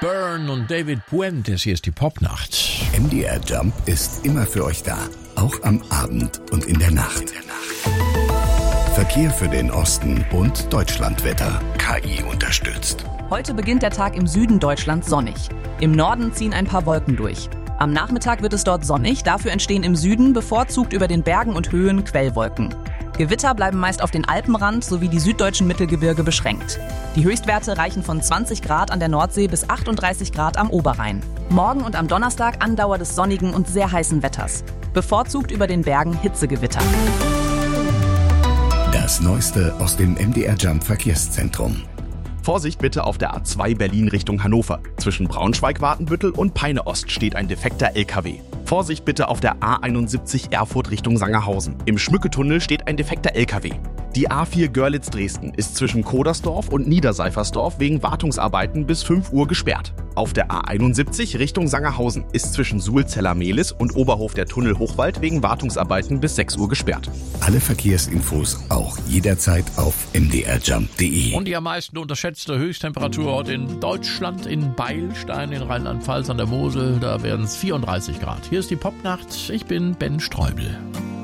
Byrne und David Puentes. Hier ist die Popnacht. MDR Jump ist immer für euch da. Auch am Abend und in der Nacht. Verkehr für den Osten und Deutschlandwetter. KI unterstützt. Heute beginnt der Tag im Süden Deutschlands sonnig. Im Norden ziehen ein paar Wolken durch. Am Nachmittag wird es dort sonnig, dafür entstehen im Süden bevorzugt über den Bergen und Höhen Quellwolken. Gewitter bleiben meist auf den Alpenrand sowie die süddeutschen Mittelgebirge beschränkt. Die Höchstwerte reichen von 20 Grad an der Nordsee bis 38 Grad am Oberrhein. Morgen und am Donnerstag Andauer des sonnigen und sehr heißen Wetters. Bevorzugt über den Bergen Hitzegewitter. Das Neueste aus dem MDR Jump Verkehrszentrum. Vorsicht bitte auf der A2 Berlin Richtung Hannover. Zwischen Braunschweig-Watenbüttel und Peine-Ost steht ein defekter LKW. Vorsicht bitte auf der A71 Erfurt Richtung Sangerhausen. Im Schmücketunnel steht ein defekter LKW. Die A4 Görlitz-Dresden ist zwischen Kodersdorf und Niederseifersdorf wegen Wartungsarbeiten bis 5 Uhr gesperrt. Auf der A71 Richtung Sangerhausen ist zwischen Suhlzeller-Mehlis und Oberhof der Tunnel Hochwald wegen Wartungsarbeiten bis 6 Uhr gesperrt. Alle Verkehrsinfos auch jederzeit auf mdrjump.de. Und die am meisten unterschätzte Höchsttemperatur heute in Deutschland, in Beilstein, in Rheinland-Pfalz an der Mosel. Da werden es 34 Grad. Hier ist die Popnacht. Ich bin Ben Streubel.